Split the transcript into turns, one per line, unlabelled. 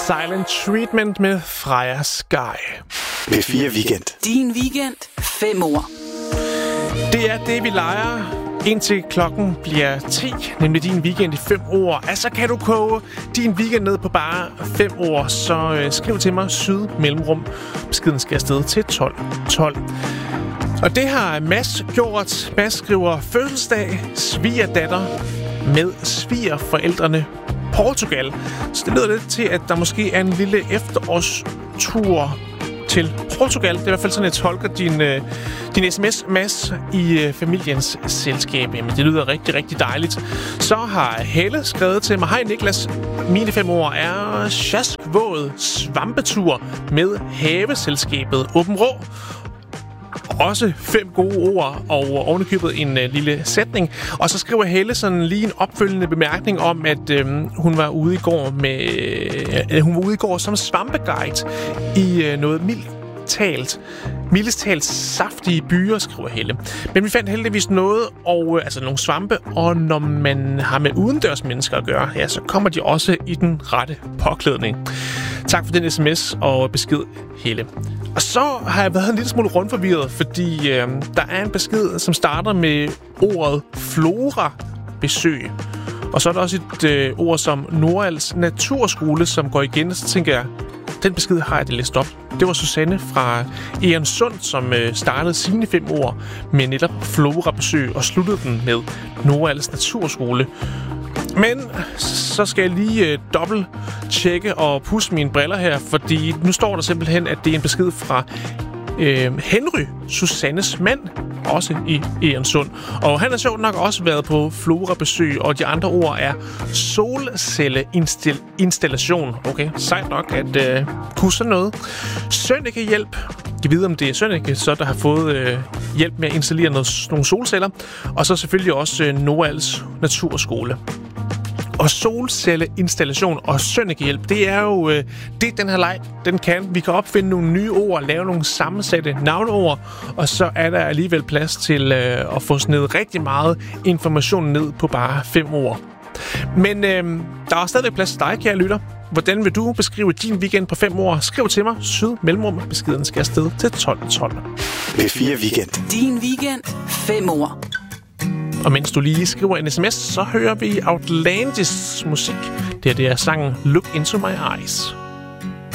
Silent Treatment med Freja Sky.
P4 Weekend.
Din weekend. 5 år.
Det er det, vi leger, indtil klokken bliver 10, nemlig din weekend i 5 år. Altså kan du koge din weekend ned på bare 5 år, så skriv til mig syd mellemrum. Beskeden skal afsted til 1212. Og det har Mads gjort. Mads skriver fødselsdag, svigerdatter med svigerforældrene Portugal. Så det lyder lidt til, at der måske er en lille efterårstur til Portugal. Det er i hvert fald sådan, jeg tolker din sms, Mads, i familiens selskab. Men det lyder rigtig, rigtig dejligt. Så har Helle skrevet til mig: Hej Niklas, mine 5 år er sjaskvåd svampetur med haveselskabet Åben Rå. Også 5 gode ord og ovenikøbet en lille sætning. Og så skriver Helle sådan lige en opfølgende bemærkning om, at hun var ude i går som svampeguide i noget mildest talt saftige byer, skriver Helle. Men vi fandt heldigvis noget, og altså nogle svampe, og når man har med udendørs mennesker at gøre, ja, så kommer de også i den rette påklædning. Tak for den sms og besked, Helle. Og så har jeg været en lille smule rundforvirret, fordi der er en besked, som starter med ordet flora-besøg. Og så er der også et ord som Nordals Naturskole, som går igen, så tænker jeg, den besked har jeg det læst op. Det var Susanne fra Egernsund, som startede sine 5 år med netop flora-besøg og sluttede den med Nordals Naturskole. Men så skal jeg lige dobbelt-tjekke og pusse mine briller her, fordi nu står der simpelthen, at det er en besked fra Henry, Susannes mand, også i Egernsund. Og han har sjovt nok også været på flora-besøg, og de andre ord er solcelleinstallation. Okay, sejt nok at kunne sådan noget. Sønneke-hjælp. Jeg ved, om det er Sønneke, så der har fået hjælp med at installere nogle solceller. Og så selvfølgelig også Nordals Naturskole. Og solcelleinstallation og Sønneke-hjælp, det er jo det, den her leg, den kan. Vi kan opfinde nogle nye ord, lave nogle sammensatte navneord, og så er der alligevel plads til at få snedet rigtig meget information ned på bare 5 ord. Men der er stadig plads til dig, kære lytter. Hvordan vil du beskrive din weekend på 5 år? Skriv til mig, syd mellemrum. Beskeden skal afsted til 1212.
P4 Weekend.
Din weekend. 5 år.
Og mens du lige skriver en sms, så hører vi Outlandis musik. Det er sangen Look Into My Eyes.